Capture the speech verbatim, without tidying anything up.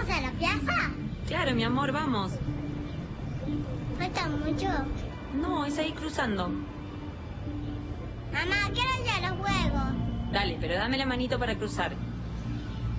¿Vamos a la plaza? Claro, mi amor, vamos. ¿Falta mucho? No, es ahí cruzando. Mamá, quiero ir a los juegos. Dale, pero dame la manito para cruzar.